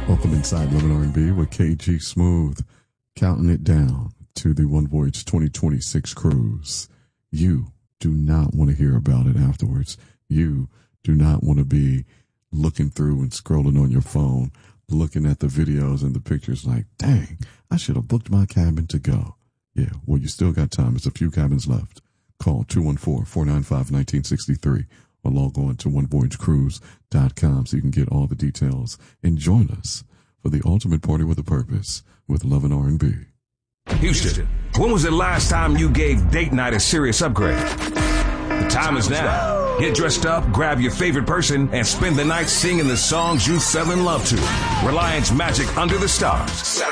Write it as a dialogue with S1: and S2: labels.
S1: Welcome inside Love and R&B with KG Smooth, counting it down to the One Voyage 2026 cruise. You do not want to hear about it afterwards. You do not want to be looking through and scrolling on your phone, looking at the videos and the pictures like, dang, I should have booked my cabin to go. Yeah, well, you still got time. There's a few cabins left. Call 214-495-1963 or log on to onevoyagecruise.com so you can get all the details and join us for the ultimate party with a purpose with Love and R&B.
S2: Houston, when was the last time you gave date night a serious upgrade? The time is now. Get dressed up, grab your favorite person, and spend the night singing the songs you fell in love to. Reliance Magic Under the Stars.